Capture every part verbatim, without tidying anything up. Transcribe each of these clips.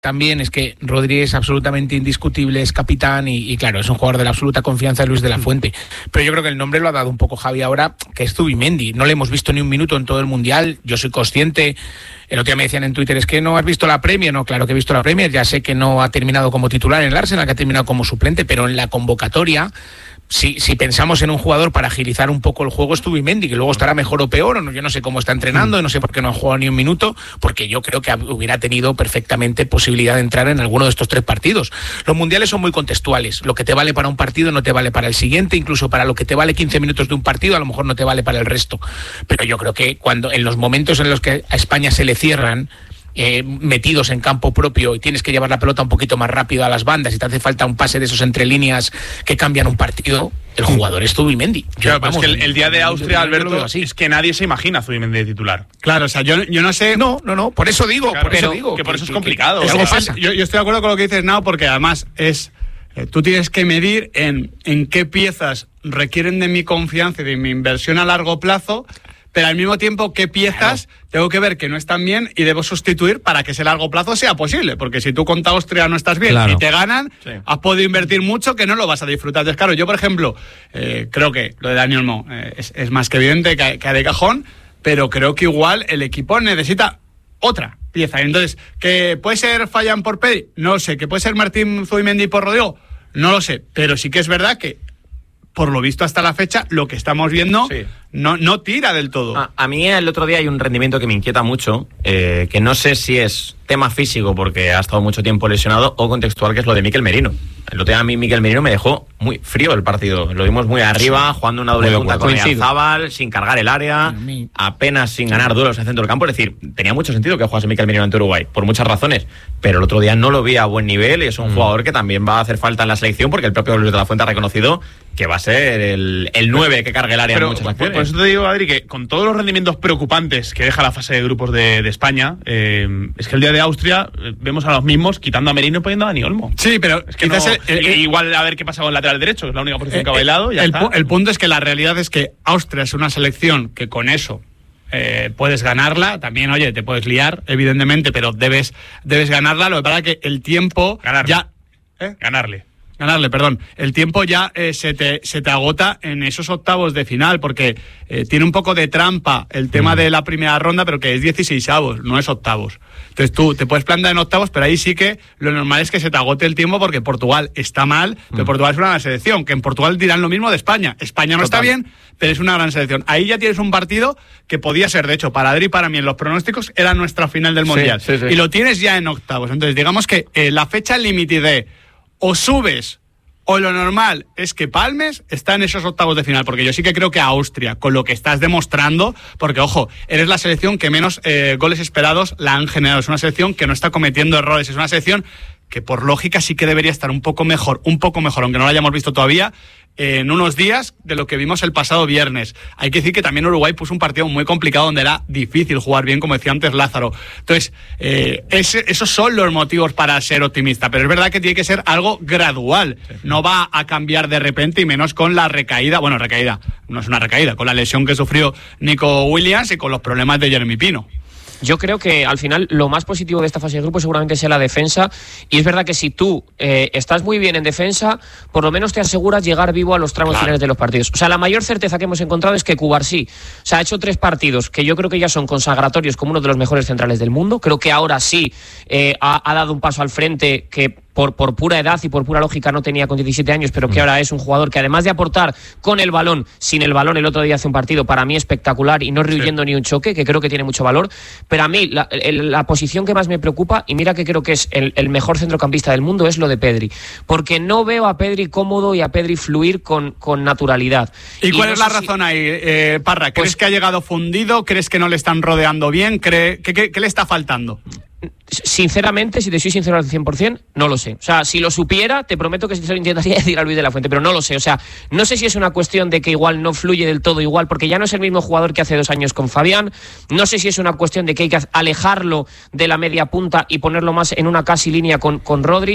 también es que Rodri es absolutamente indiscutible, es capitán y, y claro, es un jugador de la absoluta confianza de Luis de la Fuente. Pero yo creo que el nombre lo ha dado un poco Javi ahora, que es Zubimendi. No le hemos visto ni un minuto en todo el Mundial. Yo soy consciente, el otro día me decían en Twitter, es que no has visto la Premier. No, claro que he visto la Premier, ya sé que no ha terminado como titular en el Arsenal, que ha terminado como suplente, pero en la convocatoria... Si, si pensamos en un jugador para agilizar un poco el juego, es Zubimendi, que luego estará mejor o peor, o no, yo no sé cómo está entrenando, no sé por qué no ha jugado ni un minuto, porque yo creo que hubiera tenido perfectamente posibilidad de entrar en alguno de estos tres partidos. Los mundiales son muy contextuales, lo que te vale para un partido no te vale para el siguiente, incluso para lo que te vale quince minutos de un partido, a lo mejor no te vale para el resto. Pero yo creo que cuando en los momentos en los que a España se le cierran, Eh, metidos en campo propio y tienes que llevar la pelota un poquito más rápido a las bandas y te hace falta un pase de esos entre líneas que cambian un partido, el jugador es Zubimendi. Yo, claro, vamos, es que el, el día de Austria, yo, Alberto, yo así. es que nadie se imagina a Zubimendi de titular. Claro, o sea, yo, yo no sé... No, no, no, por eso digo, Claro, por eso pero, digo. que por que, eso es que, complicado. Que, que algo algo pasa. Yo, yo estoy de acuerdo con lo que dices, Nao, porque además es... Eh, tú tienes que medir en, en qué piezas requieren de mi confianza y de mi inversión a largo plazo, pero al mismo tiempo qué piezas claro. tengo que ver que no están bien y debo sustituir para que ese largo plazo sea posible, porque si tú contra Austria no estás bien claro. y te ganan, sí. has podido invertir mucho que no lo vas a disfrutar. Entonces, claro, yo por ejemplo, eh, creo que lo de Dani Olmo eh, es, es más que evidente que, que de cajón, pero creo que igual el equipo necesita otra pieza. Entonces, ¿que puede ser Fallan por Pedri? No lo sé. ¿Que puede ser Martín Zubimendi por Rodrigo? No lo sé, pero sí que es verdad que por lo visto hasta la fecha, lo que estamos viendo sí. no, no tira del todo. A, a mí el otro día hay un rendimiento que me inquieta mucho, eh, que no sé si es tema físico porque ha estado mucho tiempo lesionado o contextual, que es lo de Mikel Merino. El otro día a mí Mikel Merino me dejó muy frío el partido. Lo vimos muy arriba, jugando una doble punta con Oyarzabal, sin cargar el área, apenas sin ganar duelos en el centro del campo. Es decir, tenía mucho sentido que jugase Mikel Merino ante Uruguay, por muchas razones. Pero el otro día no lo vi a buen nivel y es un mm. jugador que también va a hacer falta en la selección porque el propio Luis de la Fuente ha reconocido que va a ser el, el nueve que cargue el área. Pero, en muchas acciones. Por eso te digo, Adri, que con todos los rendimientos preocupantes que deja la fase de grupos de, de España, eh, es que el día de Austria eh, vemos a los mismos quitando a Merino y poniendo a Dani Olmo. Sí, pero es que no, el, el, el, igual a ver qué pasa con el lateral derecho, que es la única posición eh, que ha bailado. Ya el, está. el punto es que la realidad es que Austria es una selección que con eso eh, puedes ganarla. También, oye, te puedes liar, evidentemente, pero debes, debes ganarla. Lo que pasa es que el tiempo ganarle. ya... ¿Eh? Ganarle. Ganarle, perdón. El tiempo ya eh, se, te, se te agota en esos octavos de final, porque eh, tiene un poco de trampa el tema mm. de la primera ronda, pero que es dieciseisavos, no es octavos. Entonces tú te puedes plantar en octavos, pero ahí sí que lo normal es que se te agote el tiempo, porque Portugal está mal, pero mm. Portugal es una gran selección, que en Portugal dirán lo mismo de España. España no Total. está bien, pero es una gran selección. Ahí ya tienes un partido que podía ser, de hecho, para Adri y para mí en los pronósticos, era nuestra final del Mundial. Sí, sí, sí. Y lo tienes ya en octavos. Entonces digamos que eh, la fecha límite de o subes o lo normal es que palmes, está en esos octavos de final, porque yo sí que creo que a Austria, con lo que estás demostrando, porque ojo, eres la selección que menos eh, goles esperados la han generado, es una selección que no está cometiendo errores, es una selección que por lógica sí que debería estar un poco mejor, un poco mejor, aunque no lo hayamos visto todavía, eh, en unos días de lo que vimos el pasado viernes. Hay que decir que también Uruguay puso un partido muy complicado donde era difícil jugar bien, como decía antes Lázaro. Entonces, eh, ese, esos son los motivos para ser optimista, pero es verdad que tiene que ser algo gradual, sí. no va a cambiar de repente y menos con la recaída, bueno, recaída, no es una recaída, con la lesión que sufrió Nico Williams y con los problemas de Jeremy Pino. Yo creo que al final lo más positivo de esta fase de grupo seguramente sea la defensa, y es verdad que si tú eh, estás muy bien en defensa, por lo menos te aseguras llegar vivo a los tramos claro. finales de los partidos. O sea, la mayor certeza que hemos encontrado es que Cubarsí, o sea, ha hecho tres partidos que yo creo que ya son consagratorios como uno de los mejores centrales del mundo. Creo que ahora sí eh, ha, ha dado un paso al frente que Por, por pura edad y por pura lógica no tenía con diecisiete años, pero que ahora es un jugador que además de aportar con el balón, sin el balón el otro día hace un partido para mí espectacular y no rehuyendo sí. ni un choque, que creo que tiene mucho valor. Pero a mí la, el, la posición que más me preocupa, y mira que creo que es el, el mejor centrocampista del mundo, es lo de Pedri, porque no veo a Pedri cómodo y a Pedri fluir con, con naturalidad. ¿Y, y cuál no es la si... razón ahí, eh, Parra? ¿Crees pues... que ha llegado fundido? ¿Crees que no le están rodeando bien? ¿Cree... ¿Qué, qué, ¿Qué le está faltando? Sinceramente, si te soy sincero al cien por ciento, no lo sé. O sea, si lo supiera, te prometo que se lo intentaría decir a Luis de la Fuente, pero no lo sé. O sea, no sé si es una cuestión de que igual no fluye del todo igual, porque ya no es el mismo jugador que hace dos años con Fabián. No sé si es una cuestión de que hay que alejarlo de la media punta y ponerlo más en una casi línea con, con Rodri,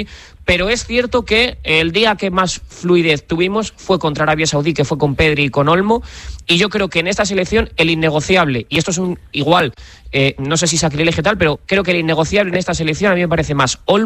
Pero es cierto que el día que más fluidez tuvimos fue contra Arabia Saudí, que fue con Pedri y con Olmo, y yo creo que en esta selección el innegociable, y esto es un igual, eh, no sé si sacrilegio tal, pero creo que el innegociable en esta selección a mí me parece más Olmo